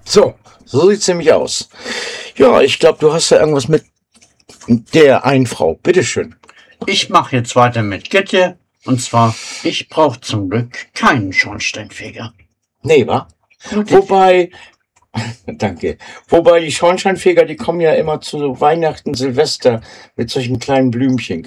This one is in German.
So sieht's nämlich aus. Ja, ich glaube, du hast ja irgendwas mit der einen Frau. Bitteschön. Ich mache jetzt weiter mit Gitte. Und zwar, ich brauche zum Glück keinen Schornsteinfeger. Nee, wa? Wobei, danke. Wobei die Schornsteinfeger, die kommen ja immer zu Weihnachten, Silvester mit solchen kleinen Blümchen.